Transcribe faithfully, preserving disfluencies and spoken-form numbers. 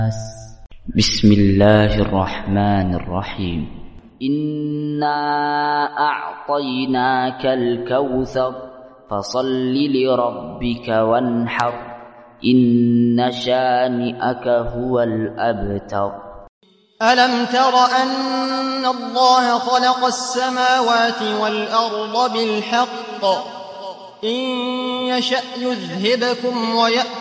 بسم الله الرحمن الرحيم إنا أعطيناك الكوثر فصل لربك وانحر إن شانئك هو الأبتر. ألم تر أن الله خلق السماوات والأرض بالحق إن يشأ يذهبكم ويأتي